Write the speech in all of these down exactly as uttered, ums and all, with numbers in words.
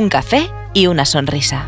un café y una sonrisa.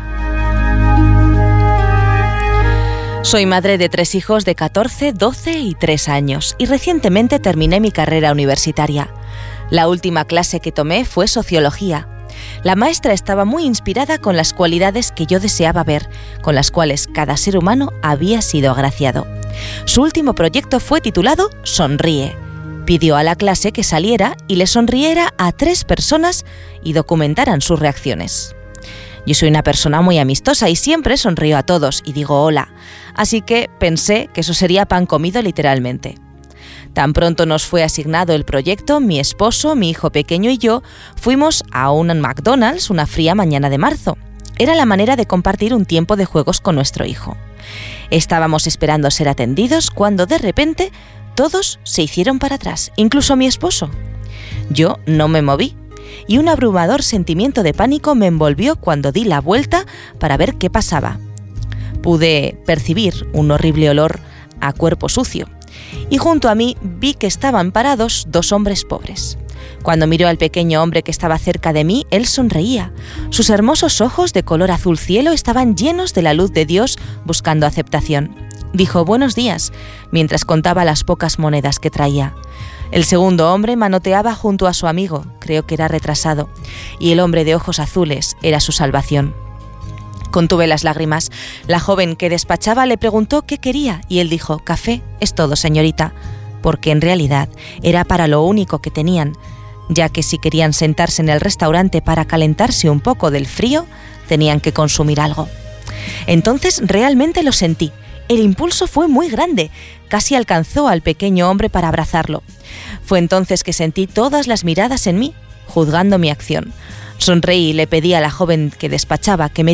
Soy madre de tres hijos de catorce, doce y tres años y recientemente terminé mi carrera universitaria. La última clase que tomé fue Sociología. La maestra estaba muy inspirada con las cualidades que yo deseaba ver, con las cuales cada ser humano había sido agraciado. Su último proyecto fue titulado Sonríe. Pidió a la clase que saliera y le sonriera a tres personas y documentaran sus reacciones. Yo soy una persona muy amistosa y siempre sonrío a todos y digo hola, así que pensé que eso sería pan comido literalmente. Tan pronto nos fue asignado el proyecto, mi esposo, mi hijo pequeño y yo fuimos a un McDonald's una fría mañana de marzo. Era la manera de compartir un tiempo de juegos con nuestro hijo. Estábamos esperando ser atendidos cuando de repente todos se hicieron para atrás, incluso mi esposo. Yo no me moví y un abrumador sentimiento de pánico me envolvió cuando di la vuelta para ver qué pasaba. Pude percibir un horrible olor a cuerpo sucio y junto a mí vi que estaban parados dos hombres pobres. Cuando miró al pequeño hombre que estaba cerca de mí, él sonreía. Sus hermosos ojos de color azul cielo estaban llenos de la luz de Dios buscando aceptación. Dijo buenos días mientras contaba las pocas monedas que traía. El segundo hombre manoteaba junto a su amigo, creo que era retrasado, y el hombre de ojos azules era su salvación. Contuve las lágrimas. La joven que despachaba le preguntó qué quería y él dijo, café, es todo, señorita, porque en realidad era para lo único que tenían, ya que si querían sentarse en el restaurante para calentarse un poco del frío, tenían que consumir algo. Entonces realmente lo sentí. El impulso fue muy grande, casi alcanzó al pequeño hombre para abrazarlo. Fue entonces que sentí todas las miradas en mí, juzgando mi acción. Sonreí y le pedí a la joven que despachaba que me